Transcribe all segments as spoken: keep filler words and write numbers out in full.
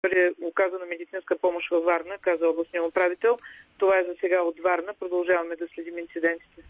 бъде оказана медицинска помощ във Варна, каза областния управител. Това е за сега от Варна. Продължаваме да следим инцидентите.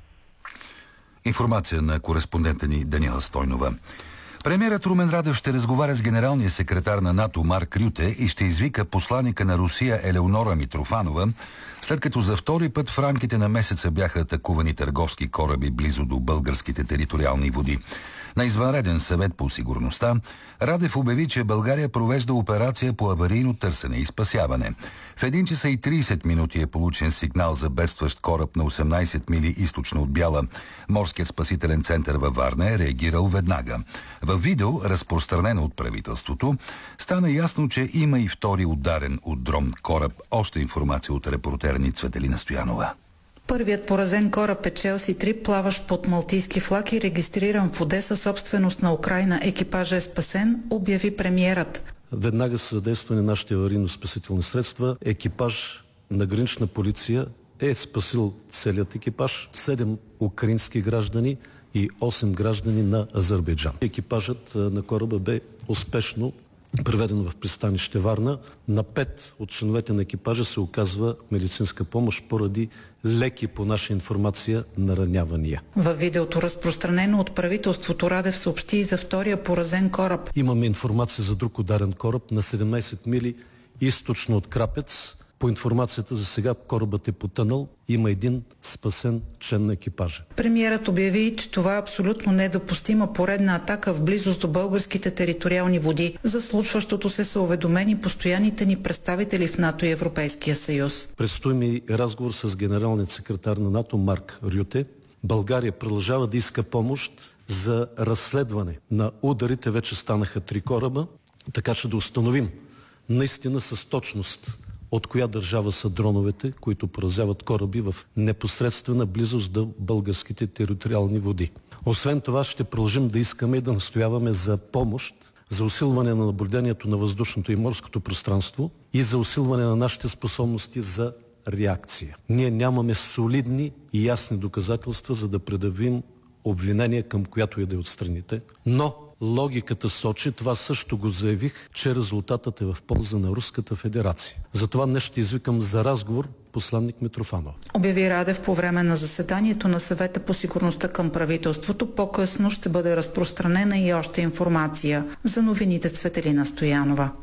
Информация на кореспондента ни Даниела Стойнова. Премиерът Румен Радев ще разговаря с генералния секретар на НАТО Марк Рюте и ще извика посланика на Русия Елеонора Митрофанова, след като за втори път в рамките на месеца бяха атакувани търговски кораби близо до българските териториални води. На извънреден съвет по сигурността Радев обяви, че България провежда операция по аварийно търсене и спасяване. В един часа и тридесет минути е получен сигнал за бедстващ кораб на осемнадесет мили източно от Бяла. Морският спасителен център във Варна е реагирал веднага. Във видео, разпространено от правителството, стана ясно, че има и втори ударен от дрон кораб. Още информация от репортера ни Цветелина Стоянова. Първият поразен кораб е Челси три, плаващ под малтийски флаг и регистриран в Одеса, собственост на Украйна. Екипажът е спасен, обяви премиерът. Веднага са задействани нашите аварийно-спасителни средства. Екипаж на гранична полиция е спасил целият екипаж, седем украински граждани и осем граждани на Азербайджан. Екипажът на кораба бе успешно преведен в пристанище Варна. На пет от членовете на екипажа се оказва медицинска помощ поради леки, по наша информация, наранявания. Във видеото, разпространено от правителството, Радев съобщи и за втория поразен кораб. Имаме информация за друг ударен кораб на седемнадесет мили източно от Крапец. По информацията за сега корабът е потънал. Има един спасен член на екипажа. Премиерът обяви, че това е абсолютно недопустима поредна атака в близост до българските териториални води. За случващото се са уведомени постоянните ни представители в НАТО и Европейския съюз. Предстои ми разговор с генералният секретар на НАТО Марк Рюте. България продължава да иска помощ за разследване на ударите. Вече станаха три кораба, така че да установим наистина с точност от коя държава са дроновете, които поразяват кораби в непосредствена близост до българските териториални води. Освен това, ще продължим да искаме и да настояваме за помощ, за усилване на наблюдението на въздушното и морското пространство и за усилване на нашите способности за реакция. Ние нямаме солидни и ясни доказателства, за да предявим обвинение към която и да е от страните, но логиката сочи, това също го заявих, че резултатът е в полза на Руската федерация. Затова днес ще извикам за разговор посланник Митрофанова. Обяви Радев по време на заседанието на съвета по сигурността към правителството. По-късно ще бъде разпространена и още информация. За новините Цветелина Стоянова.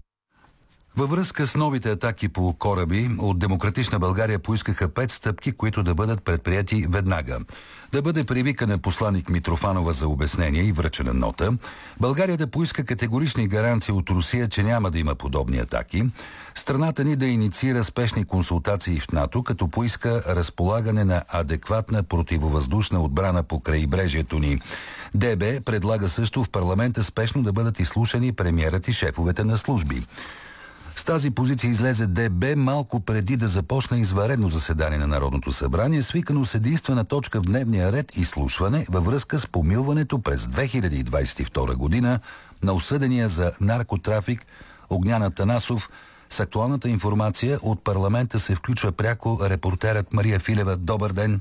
Във връзка с новите атаки по кораби, от Демократична България поискаха пет стъпки, които да бъдат предприяти веднага. Да бъде привикана посланик Митрофанова за обяснение и връчена нота. България да поиска категорични гаранции от Русия, че няма да има подобни атаки. Страната ни да инициира спешни консултации в НАТО, като поиска разполагане на адекватна противовъздушна отбрана по крайбрежието ни. ДБ предлага също в парламента спешно да бъдат изслушани премиерът и шефовете на служби. С тази позиция излезе ДБ малко преди да започне извънредно заседание на Народното събрание, свикано с единствена точка в дневния ред изслушване във връзка с помилването през две хиляди двадесет и втора година на осъдения за наркотрафик Огнян Атанасов. С актуалната информация от парламента се включва пряко репортерът Мария Филева. Добър ден!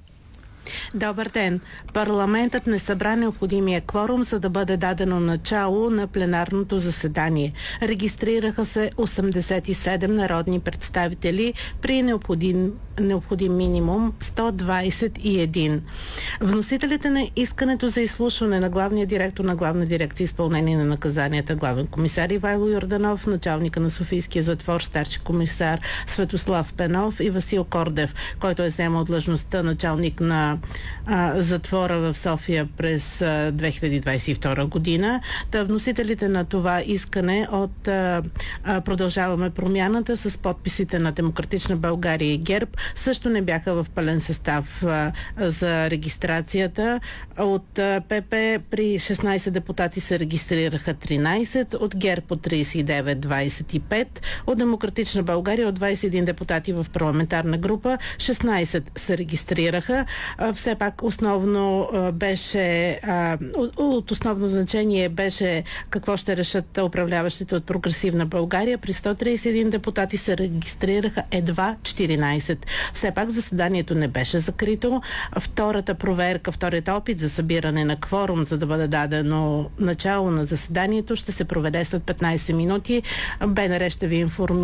Добър ден! Парламентът не събра необходимия кворум, за да бъде дадено начало на пленарното заседание. Регистрираха се осемдесет и седем народни представители при необходим, необходим минимум сто двадесет и един. Вносителите на искането за изслушване на главния директор на Главна дирекция изпълнение на наказанията, главен комисар Ивайло Йорданов, началника на Софийския затвор, старши комисар Светослав Пенов и Васил Кордев, който е вземал длъжността началник на а, затвора в София през а, две хиляди двадесет и втора година. Та вносителите на това искане от а, а, Продължаваме промяната с подписите на Демократична България и ГЕРБ също не бяха в пълен състав а, за регистрацията. От а, ПП при шестнадесет депутати се регистрираха тринадесет, от ГЕРБ от тридесет и девет двадесет и пет, от Демократична България от двадесет и един депутати в парламентарна група шестнадесет се регистрираха. Все пак основно беше, от основно значение беше какво ще решат управляващите от Прогресивна България. При сто тридесет и един депутати се регистрираха едва четиринадесет. Все пак заседанието не беше закрито. Втората проверка, вторият опит за събиране на кворум, за да бъде дадено начало на заседанието, ще се проведе след петнадесет минути. БНР ще ви информира